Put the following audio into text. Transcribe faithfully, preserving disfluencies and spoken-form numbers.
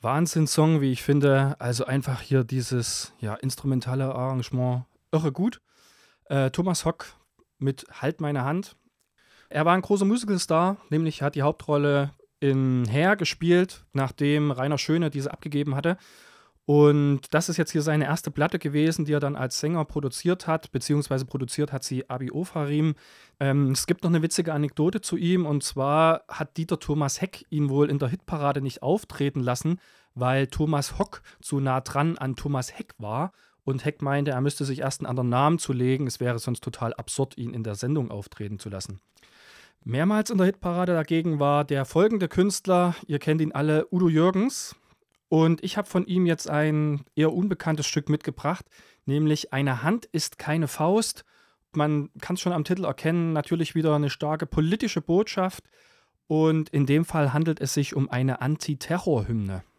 Wahnsinnssong, wie ich finde. Also einfach hier dieses, ja, instrumentale Arrangement irre gut. Äh, Thomas Hock mit „Halt meine Hand“. Er war 'n großer Musicalstar, nämlich hat die Hauptrolle in „Hair“ gespielt, nachdem Rainer Schöne diese abgegeben hatte. Und das ist jetzt hier seine erste Platte gewesen, die er dann als Sänger produziert hat, beziehungsweise produziert hat sie Abi Ofarim. Ähm, es gibt noch 'ne witzige Anekdote zu ihm, und zwar hat Dieter Thomas Heck ihn wohl in der Hitparade nicht auftreten lassen, weil Thomas Hock zu nah dran an Thomas Heck war. Und Heck meinte, er müsste sich erst 'n anderen Namen zulegen. Es wäre sonst total absurd, ihn in der Sendung auftreten zu lassen. Mehrmals in der Hitparade dagegen war der folgende Künstler, ihr kennt ihn alle, Udo Jürgens. Und ich habe von ihm jetzt ein eher unbekanntes Stück mitgebracht, nämlich „Eine Hand ist keine Faust“. Man kann's schon am Titel erkennen, natürlich wieder 'ne starke politische Botschaft. Und in dem Fall handelt es sich um eine Antiterror-Hymne.